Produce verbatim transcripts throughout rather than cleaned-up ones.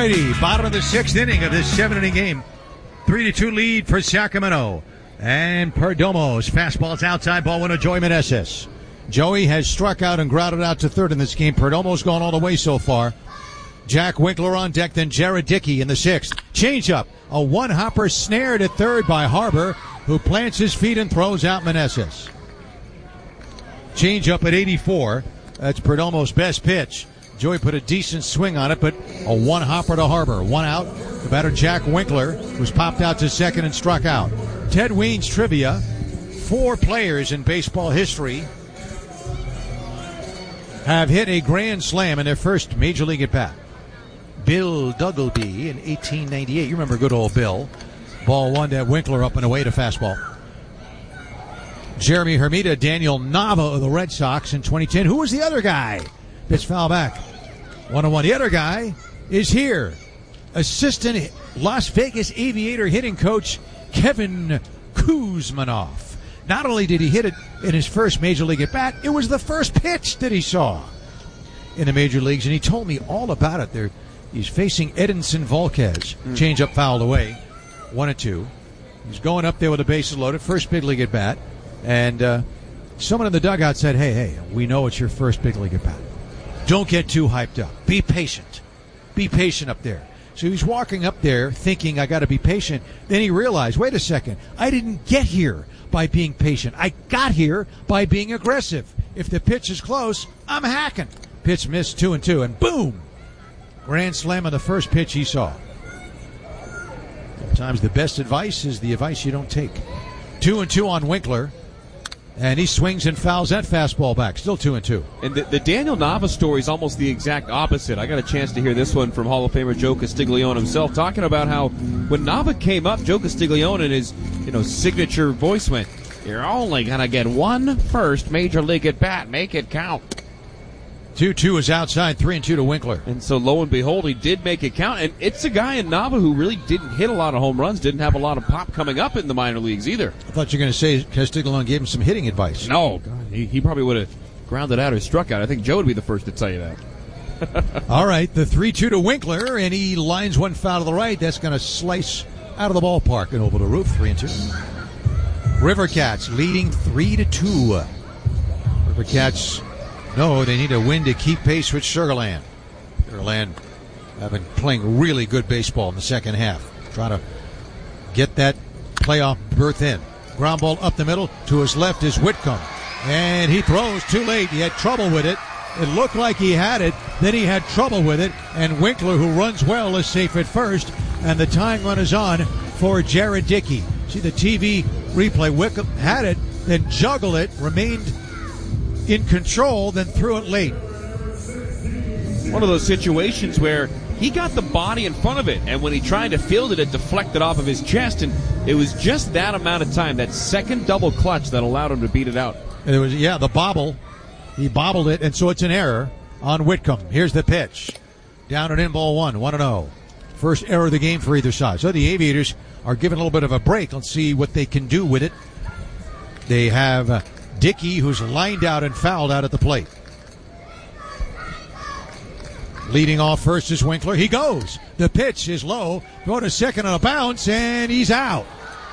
righty, bottom of the sixth inning of this seven-inning game. Three to two lead for Sacramento. And Perdomo's fastball is outside, ball winner Joey Meneses. Joey has struck out and grounded out to third in this game. Perdomo's gone all the way so far. Jack Winkler on deck, then Jared Dickey in the sixth. Changeup, a one-hopper snared at third by Harbor, who plants his feet and throws out Meneses. Changeup at eighty-four. That's Perdomo's best pitch. Joey put a decent swing on it, but a one-hopper to Harbor. One out. The batter, Jack Winkler, was popped out to second and struck out. Ted Weens trivia. Four players in baseball history have hit a grand slam in their first major league at-bat. Bill Duggleby in eighteen ninety-eight. You remember good old Bill. Ball one to Winkler up and away to fastball. Jeremy Hermida, Daniel Nava of the Red Sox in twenty ten. Who was the other guy? Pitch foul back. One on one. The other guy is here. Assistant Las Vegas Aviator hitting coach Kevin Kuzmanoff. Not only did he hit it in his first major league at bat, it was the first pitch that he saw in the major leagues, and he told me all about it. There, he's facing Edinson Volquez. Mm. Change up fouled away. One and two. He's going up there with the bases loaded. First big league at bat. And uh, someone in the dugout said, hey, hey, we know it's your first big league at bat. Don't get too hyped up. Be patient. Be patient up there. So he's walking up there thinking, I got to be patient. Then he realized, wait a second, I didn't get here by being patient. I got here by being aggressive. If the pitch is close, I'm hacking. Pitch missed, two and two, and boom! Grand slam on the first pitch he saw. Sometimes the best advice is the advice you don't take. Two and two on Winkler. And he swings and fouls that fastball back. Still two and two. And the, the Daniel Nava story is almost the exact opposite. I got a chance to hear this one from Hall of Famer Joe Castiglione himself, talking about how when Nava came up, Joe Castiglione in his you know signature voice went, "You're only gonna get one first major league at bat. Make it count." Two two is outside. Three and two to Winkler. And so lo and behold, he did make it count. And it's a guy in Nava who really didn't hit a lot of home runs, didn't have a lot of pop coming up in the minor leagues either. I thought you were going to say Castiglione gave him some hitting advice. No, God, he, he probably would have grounded out or struck out. I think Joe would be the first to tell you that. All right, the three two to Winkler, and he lines one foul to the right. That's going to slice out of the ballpark and over the roof. Three and two. River Cats leading three to two. River Cats. No, they need a win to keep pace with Sugarland. Sugarland have been playing really good baseball in the second half. Trying to get that playoff berth in. Ground ball up the middle. To his left is Whitcomb. And he throws too late. He had trouble with it. It looked like he had it. Then he had trouble with it. And Winkler, who runs well, is safe at first. And the tying run is on for Jared Dickey. See the T V replay. Whitcomb had it, then juggled it, remained in control, then threw it late. One of those situations where he got the body in front of it, and when he tried to field it, it deflected off of his chest, and it was just that amount of time, that second double clutch, that allowed him to beat it out. And it was, yeah, the bobble. He bobbled it, and so it's an error on Whitcomb. Here's the pitch. Down and in, ball one, one and oh. First error of the game for either side. So the Aviators are given a little bit of a break. Let's see what they can do with it. They have Uh, Dickey, who's lined out and fouled out at the plate. Leading off first is Winkler. He goes. The pitch is low. Going to second on a bounce, and he's out.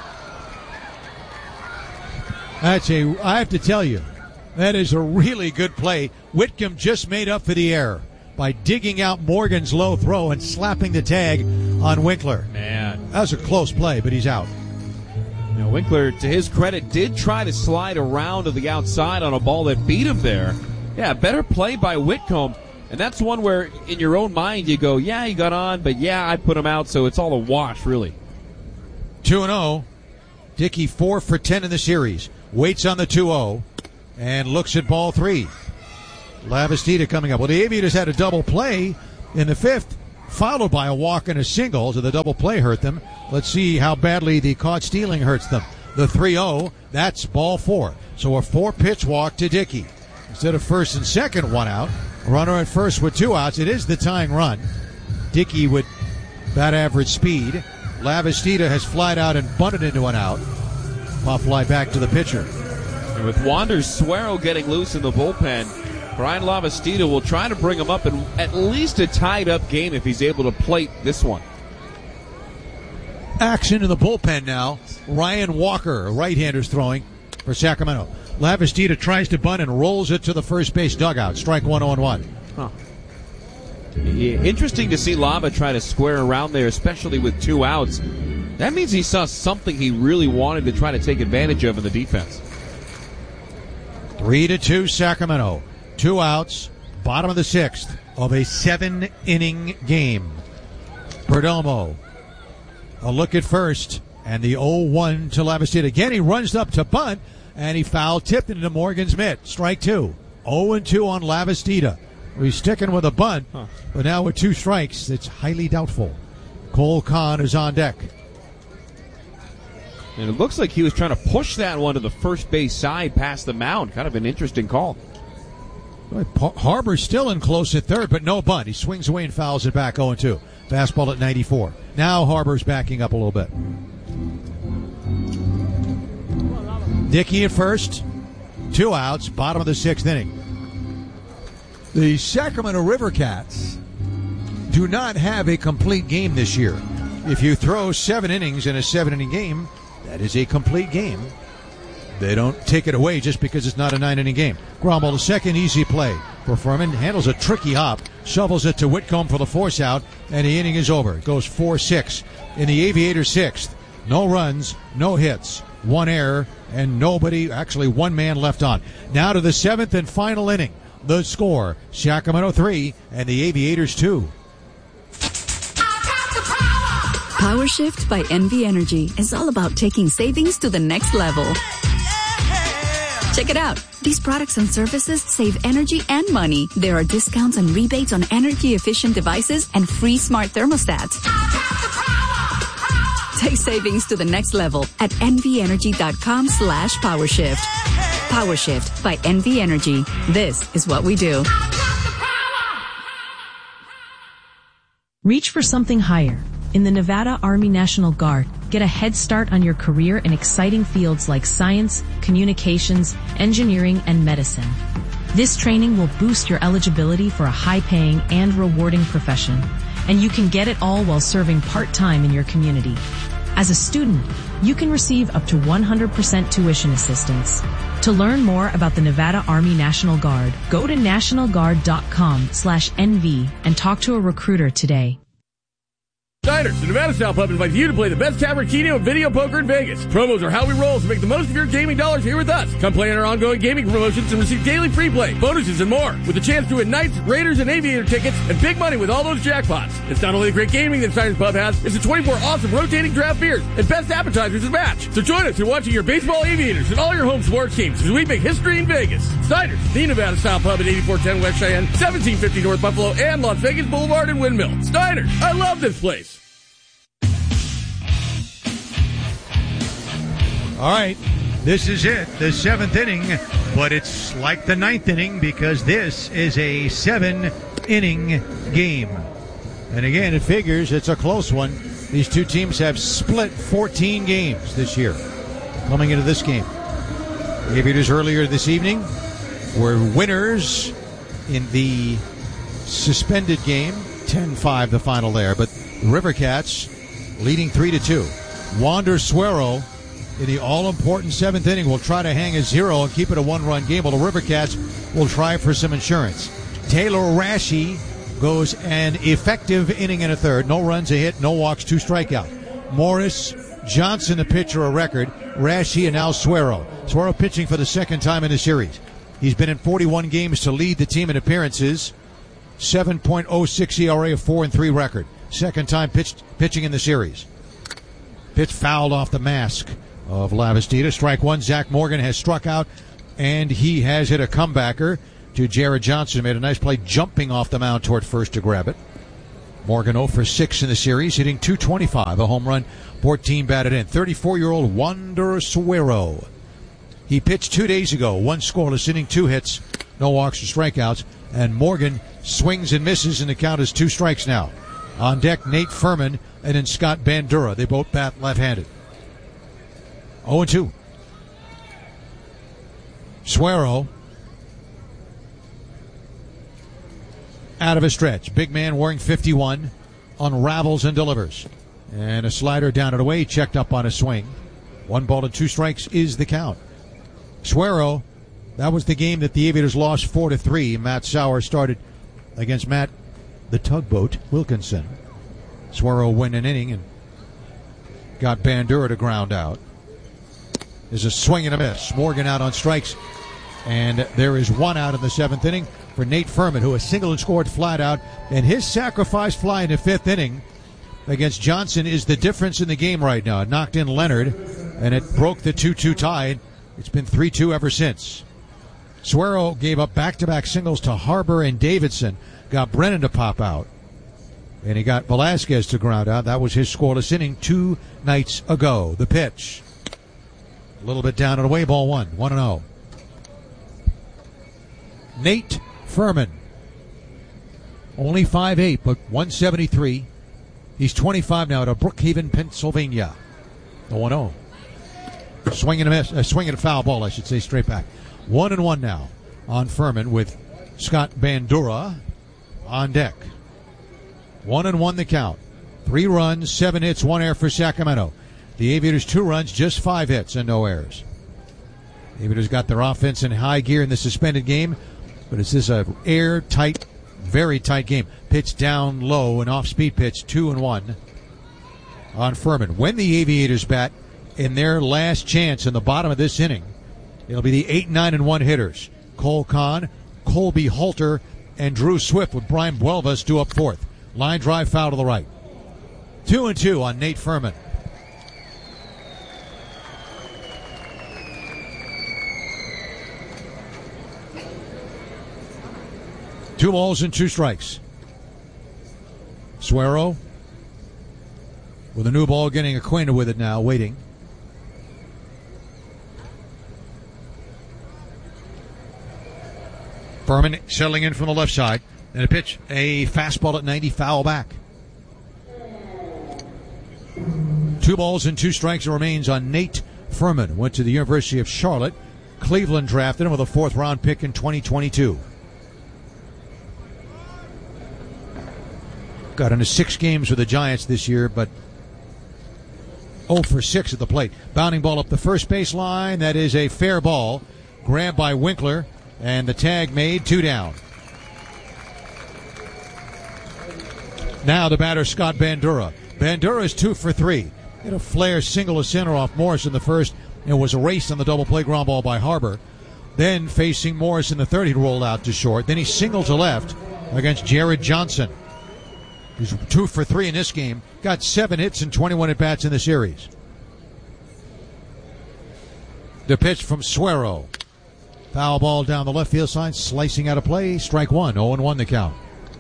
That's a, I have to tell you, that is a really good play. Whitcomb just made up for the error by digging out Morgan's low throw and slapping the tag on Winkler. Man. That was a close play, but he's out. Now, Winkler, to his credit, did try to slide around to the outside on a ball that beat him there. Yeah, better play by Whitcomb. And that's one where, in your own mind, you go, yeah, he got on, but yeah, I put him out, so it's all a wash, really. two and oh. Dickey four for ten in the series. Waits on the two oh and looks at ball three. Lavastida coming up. Well, the Aviators had a double play in the fifth, followed by a walk and a single, so the double play hurt them. Let's see how badly the caught stealing hurts them. The three oh, that's ball four. So a four-pitch walk to Dickey. Instead of first and second, one out. Runner at first with two outs. It is the tying run. Dickey with bat average speed. Lavastida has flied out and bunted into an out. Pop fly back to the pitcher. And with Wander Suero getting loose in the bullpen, Brian Lavastida will try to bring him up in at least a tied-up game if he's able to plate this one. Action in the bullpen now. Ryan Walker, a right-hander's throwing for Sacramento. Lavastida tries to bunt and rolls it to the first base dugout. Strike one oh one. Huh. Yeah, interesting to see Lava try to square around there, especially with two outs. That means he saw something he really wanted to try to take advantage of in the defense. Three to two Sacramento. Two outs, bottom of the sixth of a seven-inning game. Perdomo, a look at first, and the oh one to Lavastida. Again, he runs up to bunt, and he foul tipped into Morgan's mitt. Strike two. oh and two on Lavastida. He's sticking with a bunt, huh. but now with two strikes, it's highly doubtful. Cole Kahn is on deck. And it looks like he was trying to push that one to the first base side past the mound. Kind of an interesting call. Harbor's still in close at third, but no bunt. He swings away and fouls it back oh and two. Fastball at ninety-four. Now Harbor's backing up a little bit. Dickey at first. Two outs, bottom of the sixth inning. The Sacramento River Cats do not have a complete game this year. If you throw seven innings in a seven-inning game, that is a complete game. They don't take it away just because it's not a nine-inning game. Grommel, the second easy play for Furman. Handles a tricky hop. Shovels it to Whitcomb for the force out, and the inning is over. It goes four six. In the Aviators' sixth, no runs, no hits, one error, and nobody, actually one man left on. Now to the seventh and final inning. The score, Sacramento three and the Aviators two. Power Shift by N V Energy is all about taking savings to the next level. Check it out. These products and services save energy and money. There are discounts and rebates on energy-efficient devices and free smart thermostats. Take savings to the next level at nvenergy.com slash PowerShift. PowerShift by N V Energy. This is what we do. Reach for something higher. In the Nevada Army National Guard, get a head start on your career in exciting fields like science, communications, engineering, and medicine. This training will boost your eligibility for a high-paying and rewarding profession, and you can get it all while serving part-time in your community. As a student, you can receive up to one hundred percent tuition assistance. To learn more about the Nevada Army National Guard, go to nationalguard.com slash NV and talk to a recruiter today. Diners, the Nevada Style Pub invites you to play the best Tavern Keno and video poker in Vegas. Promos are how we roll, so make the most of your gaming dollars here with us. Come play in our ongoing gaming promotions and receive daily free play, bonuses, and more. With a chance to win Knights, Raiders, and Aviator tickets, and big money with all those jackpots. It's not only the great gaming that Diners Pub has, it's the twenty-four awesome rotating draft beers and best appetizers to match. So join us in watching your baseball Aviators and all your home sports teams as we make history in Vegas. Diners, the Nevada Style Pub at eighty-four ten West Cheyenne, seventeen fifty North Buffalo, and Las Vegas Boulevard and Windmill. Diners, I love this place. All right, this is it, the seventh inning, but it's like the ninth inning because this is a seven-inning game. And again, it figures it's a close one. These two teams have split fourteen games this year coming into this game. The Aviators earlier this evening were winners in the suspended game, ten five the final there, but the River Cats leading three to two. Wander Suero in the all-important seventh inning will try to hang a zero and keep it a one-run game, while the River Cats will try for some insurance. Taylor Rashi goes an effective inning and a third. No runs, a hit, no walks, two strikeout. Morris Johnson, the pitcher, a record. Rashi and now Suero. Suero pitching for the second time in the series. He's been in forty-one games to lead the team in appearances. seven point oh six E R A, a four and three record. Second time pitched, pitching in the series. Pitch fouled off the mask of Lavastida. Strike one. Zach Morgan has struck out, and he has hit a comebacker to Jared Johnson. Made a nice play jumping off the mound toward first to grab it. Morgan oh for six in the series, hitting two twenty-five, a home run, fourteen batted in. thirty-four-year-old Wander Suero. He pitched two days ago, one scoreless inning, two hits, no walks or strikeouts, and Morgan swings and misses, and the count is two strikes now. On deck, Nate Furman and then Scott Bandura. They both bat left-handed. oh and two. Suero out of a stretch. Big man wearing fifty-one unravels and delivers. And a slider down and away, checked up on a swing. One ball and two strikes is the count. Suero, that was the game that the Aviators lost four to three. Matt Sauer started against Matt the Tugboat Wilkinson. Suero win an inning and got Bandura to ground out. There's a swing and a miss. Morgan out on strikes. And there is one out in the seventh inning for Nate Furman, who has singled and scored flat out. And his sacrifice fly in the fifth inning against Johnson is the difference in the game right now. It knocked in Leonard, and it broke the two two tie. It's been three two ever since. Suero gave up back-to-back singles to Harbor and Davidson. Got Brennan to pop out. And he got Velasquez to ground out. That was his scoreless inning two nights ago. The pitch. A little bit down and away, ball one. one and oh. Nate Furman. Only five eight, but one seventy-three. He's twenty-five now at Brookhaven, Pennsylvania. The one oh. Swing and a miss. Uh, swing and a foul ball, I should say, straight back. One and one now on Furman with Scott Bandura on deck. One and one the count. Three runs, seven hits, one error for Sacramento. The Aviators two runs, just five hits and no errors. The Aviators got their offense in high gear in the suspended game, but it's this a airtight, very tight game. Pitch down low, an off-speed pitch, two and one on Furman. When the Aviators bat in their last chance in the bottom of this inning, it'll be the eight, nine, and one hitters. Cole Kahn, Colby Halter, and Drew Swift with Brian Buelvas due up fourth. Line drive foul to the right. Two and two on Nate Furman. Two balls and two strikes. Suero with a new ball, getting acquainted with it now, waiting. Furman settling in from the left side. And a pitch, a fastball at ninety, foul back. Two balls and two strikes remains on Nate Furman. Went to the University of Charlotte. Cleveland drafted him with a fourth round pick in twenty twenty-two. Got into six games with the Giants this year, but oh for six at the plate. Bounding ball up the first base line. That is a fair ball. Grabbed by Winkler, and the tag made, two down. Now the batter, Scott Bandura. Bandura is two for three. Hit a flare single to center off Morris in the first, and was erased on the double play ground ball by Harbor. Then facing Morris in the third, he rolled out to short. Then he singled to left against Jared Johnson. He's two for three in this game. Got seven hits and twenty-one at-bats in the series. The pitch from Suero. Foul ball down the left field side, slicing out of play. Strike one, oh and one the count.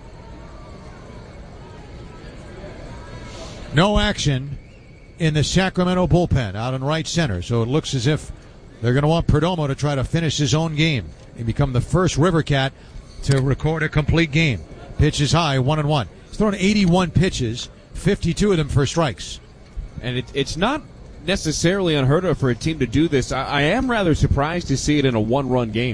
No action in the Sacramento bullpen out in right center, so it looks as if they're going to want Perdomo to try to finish his own game and become the first River Cat to record a complete game. Pitch is high, one and one. He's thrown eighty-one pitches, fifty-two of them for strikes. And it, it's not necessarily unheard of for a team to do this. I, I am rather surprised to see it in a one-run game.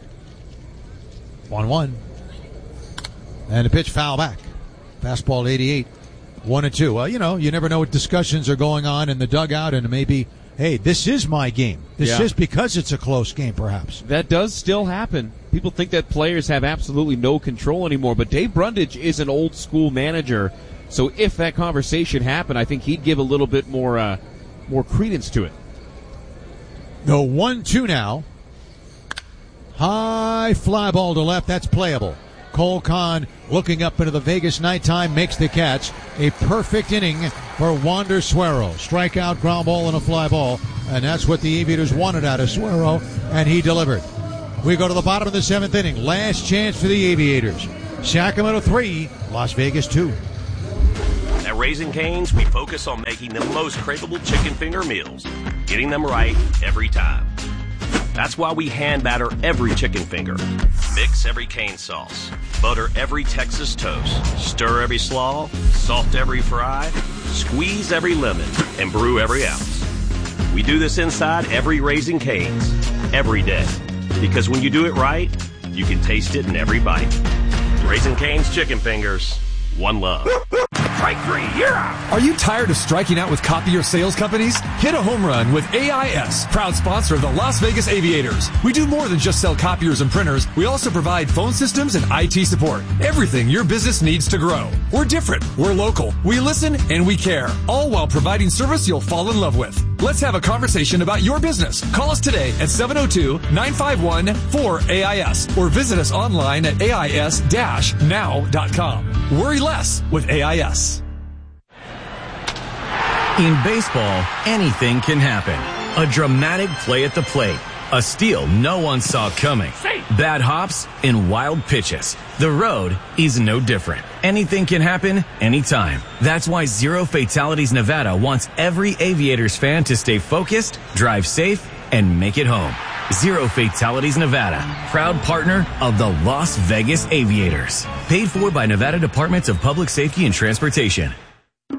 one one. And a pitch foul back. Fastball eighty-eight. One and two. Well, you know, you never know what discussions are going on in the dugout, and maybe, hey, this is my game. This yeah. is because it's a close game, perhaps. That does still happen. People think that players have absolutely no control anymore, but Dave Brundage is an old-school manager, so if that conversation happened, I think he'd give a little bit more uh, more credence to it. The one two now. High fly ball to left. That's playable. Cole Kahn looking up into the Vegas nighttime, makes the catch. A perfect inning for Wander Suero. Strikeout, ground ball, and a fly ball. And that's what the Aviators wanted out of Suero, and he delivered. We go to the bottom of the seventh inning. Last chance for the Aviators. Sacramento three, Las Vegas two. At Raising Cane's, we focus on making the most craveable chicken finger meals, getting them right every time. That's why we hand batter every chicken finger, mix every cane sauce, butter every Texas toast, stir every slaw, salt every fry, squeeze every lemon, and brew every ounce. We do this inside every Raising Cane's, every day. Because when you do it right, you can taste it in every bite. Raising Cane's Chicken Fingers. One love. Strike three, you're out. Are you tired of striking out with copier sales companies? Hit a home run with A I S, proud sponsor of the Las Vegas Aviators. We do more than just sell copiers and printers. We also provide phone systems and I T support. Everything your business needs to grow. We're different. We're local. We listen and we care, all while providing service you'll fall in love with. Let's have a conversation about your business. Call us today at seven oh two, nine five one, four A I S or visit us online at A I S dash now dot com. Worry less with A I S. In baseball, anything can happen. A dramatic play at the plate, a steal no one saw coming, bad hops, and wild pitches. The road is no different. Anything can happen anytime. That's why Zero Fatalities Nevada wants every Aviators fan to stay focused, drive safe, and make it home. Zero Fatalities Nevada, proud partner of the Las Vegas Aviators. Paid for by Nevada Departments of Public Safety and Transportation.